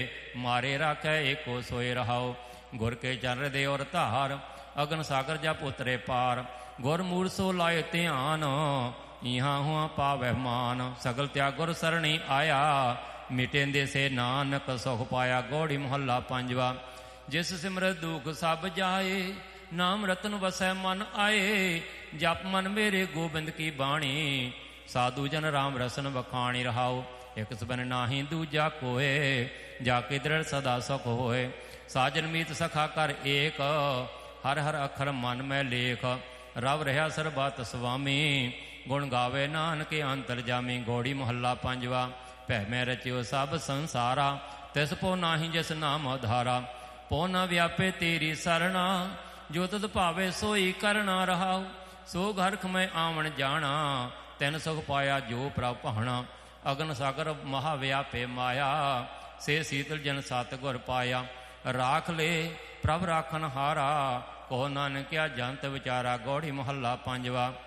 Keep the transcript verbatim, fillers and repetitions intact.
मारे राखै एको सोए रहाओ। गुर के चरण दे और धार अगन सागर जा पुतरे पार। गुर मूल सो लाए ध्यान इहाँ हुआ पावै मान। सगल त्याग गुर सरणी आया मिटेंदे से नानक सुख पाया। गौड़ी मोहल्ला पंजवा। जिस सिमरत दुख सब जाए नाम रतन वसै मन आए। जप मन मेरे गोबिंद की बाणी साधु जन राम रसन बखाणी रहाओ। एक सबन नाही दूजा कोय जाके दृढ़ सदा सुख होए। साजन मीत सखा कर एक हर हर अखर मन में लेख। रव रहा सरबत स्वामी गुण गावे नानक अंतर जामी। गौड़ी मोहल्ला पंजवा। भै मैं रचियो सब संसारा तिस पो नाही जिस नाम धारा। पो न व्यापे तेरी सरना जो तद भावे सोई करना रहाओ। सो घरख में आवन जाना तैन सुख पाया जो प्रभ भाणा। अगन सागर महाव्यापे माया से शीतल जन सतगुर पाया। राख ले प्रभ राखन हारा कहो नानक क्या जंत विचारा। गौड़ी मोहल्ला पंजवा।